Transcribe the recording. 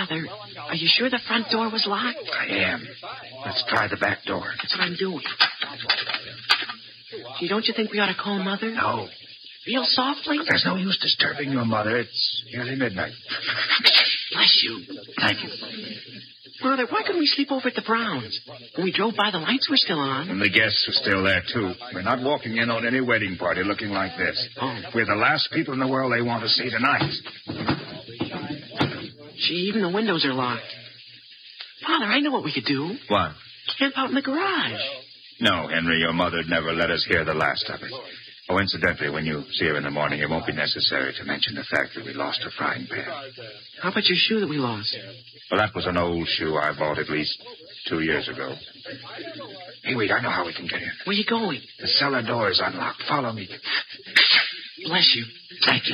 Father, are you sure the front door was locked? I am. Let's try the back door. That's what I'm doing. Gee, don't you think we ought to call Mother? No. Real softly? There's no use disturbing your mother. It's nearly midnight. Bless you. Thank you. Father, why couldn't we sleep over at the Browns? When we drove by, the lights were still on. And the guests are still there, too. We're not walking in on any wedding party looking like this. Oh. We're the last people in the world they want to see tonight. Gee, even the windows are locked. Father, I know what we could do. What? Camp out in the garage. No, Henry, your mother'd never let us hear the last of it. Oh, incidentally, when you see her in the morning, it won't be necessary to mention the fact that we lost her frying pan. How about your shoe that we lost? Well, that was an old shoe I bought at least 2 years ago. Hey, wait, I know how we can get in. Where you going? The cellar door is unlocked. Follow me. Bless you. Thank you.